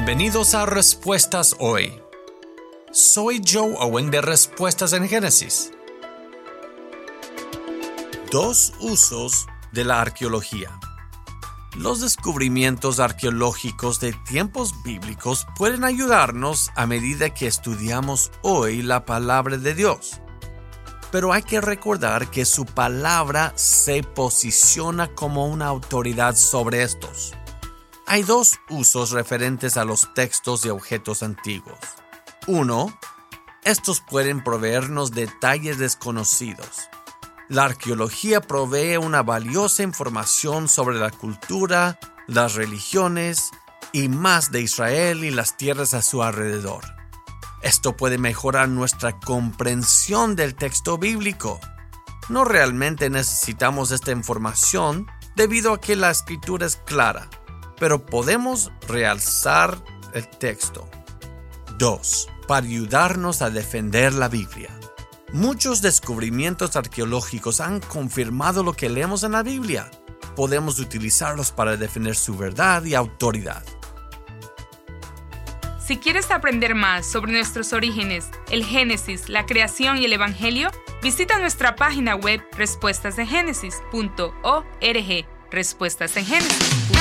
Bienvenidos a Respuestas Hoy. Soy Joe Owen de Respuestas en Génesis. 2 usos de la arqueología. Los descubrimientos arqueológicos de tiempos bíblicos pueden ayudarnos a medida que estudiamos hoy la palabra de Dios. Pero hay que recordar que su palabra se posiciona como una autoridad sobre estos. Hay 2 usos referentes a los textos y objetos antiguos. 1. Estos pueden proveernos detalles desconocidos. La arqueología provee una valiosa información sobre la cultura, las religiones y más de Israel y las tierras a su alrededor. Esto puede mejorar nuestra comprensión del texto bíblico. No realmente necesitamos esta información debido a que la escritura es clara, pero podemos realzar el texto. 2. Para ayudarnos a defender la Biblia. Muchos descubrimientos arqueológicos han confirmado lo que leemos en la Biblia. Podemos utilizarlos para defender su verdad y autoridad. Si quieres aprender más sobre nuestros orígenes, el Génesis, la creación y el Evangelio, visita nuestra página web respuestasengenesis.org. Respuestas en Génesis.